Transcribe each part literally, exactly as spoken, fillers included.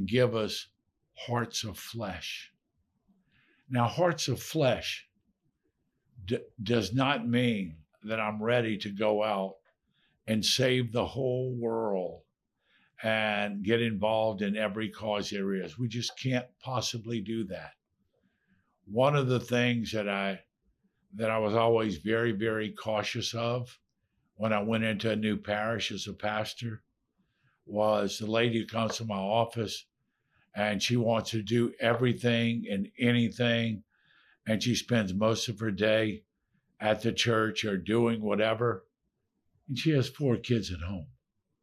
give us hearts of flesh. Now, hearts of flesh d- does not mean that I'm ready to go out and save the whole world and get involved in every cause there is. We just can't possibly do that. One of the things that I that I was always very, very cautious of when I went into a new parish as a pastor was the lady who comes to my office and she wants to do everything and anything, and she spends most of her day at the church or doing whatever, and she has four kids at home.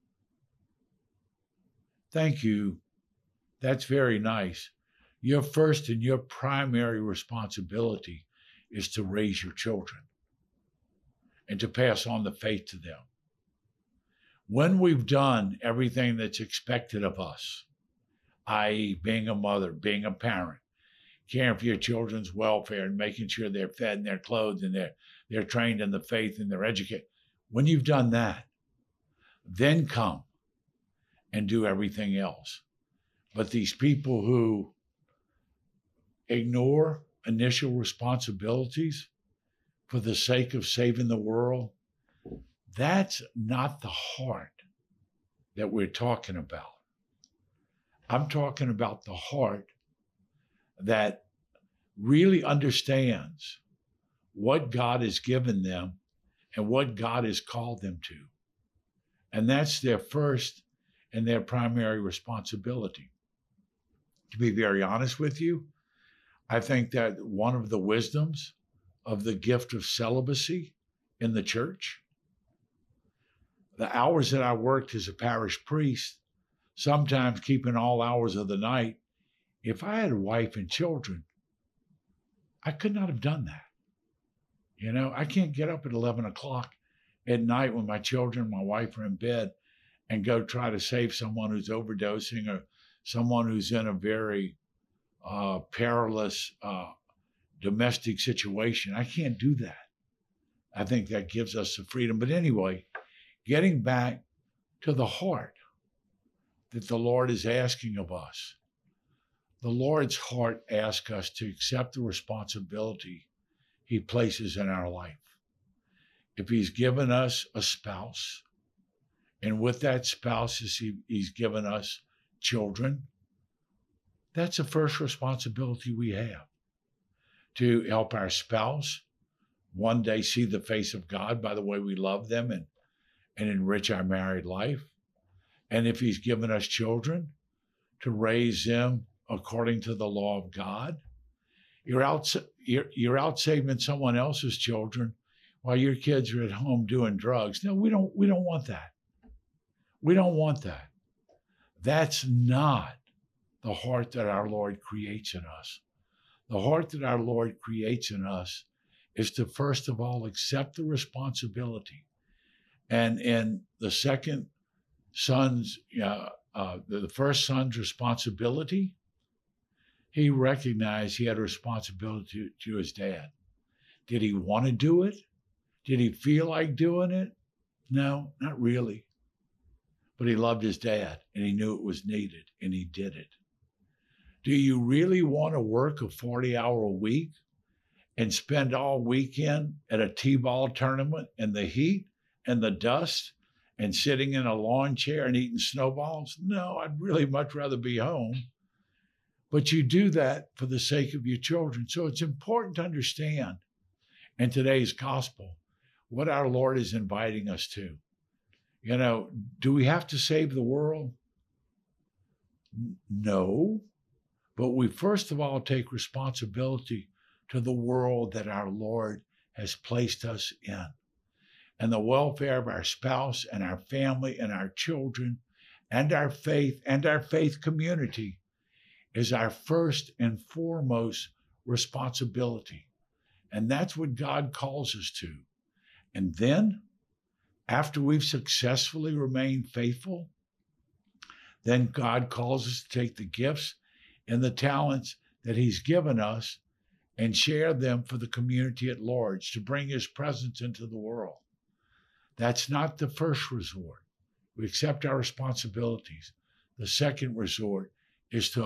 Thank you. That's very nice. Your first and your primary responsibility is to raise your children and to pass on the faith to them. When we've done everything that's expected of us, that is being a mother, being a parent, caring for your children's welfare and making sure they're fed and they're clothed and they're, they're trained in the faith and they're educated, when you've done that, then come and do everything else. But these people who ignore initial responsibilities for the sake of saving the world, that's not the heart that we're talking about. I'm talking about the heart that really understands what God has given them and what God has called them to. And that's their first and their primary responsibility. To be very honest with you, I think that one of the wisdoms of the gift of celibacy in the church, the hours that I worked as a parish priest, sometimes keeping all hours of the night, if I had a wife and children, I could not have done that. You know, I can't get up at eleven o'clock at night when my children and my wife are in bed and go try to save someone who's overdosing or someone who's in a very uh, perilous uh, domestic situation. I can't do that. I think that gives us the freedom. But anyway, getting back to the heart that the Lord is asking of us. The Lord's heart asks us to accept the responsibility he places in our life. If he's given us a spouse, and with that spouse he, he's given us children, that's the first responsibility we have, to help our spouse one day see the face of God by the way we love them and, and enrich our married life. And if he's given us children, to raise them according to the law of God. You're out, you're, you're out saving someone else's children while your kids are at home doing drugs. No, we don't, we don't want that. We don't want that. That's not the heart that our Lord creates in us. The heart that our Lord creates in us is to first of all accept the responsibility. And in the second son's, uh, uh, the first son's responsibility, he recognized he had a responsibility to, to his dad. Did he want to do it? Did he feel like doing it? No, not really. But he loved his dad and he knew it was needed and he did it. Do you really want to work a forty hour a week and spend all weekend at a T-ball tournament in the heat and the dust and sitting in a lawn chair and eating snowballs? No, I'd really much rather be home. But you do that for the sake of your children. So it's important to understand in today's gospel what our Lord is inviting us to. You know, do we have to save the world? No. But we first of all take responsibility to the world that our Lord has placed us in. And the welfare of our spouse and our family and our children and our faith and our faith community is our first and foremost responsibility. And that's what God calls us to. And then, after we've successfully remained faithful, then God calls us to take the gifts and the talents that he's given us and share them for the community at large, to bring his presence into the world. That's not the first resort. We accept our responsibilities. The second resort is to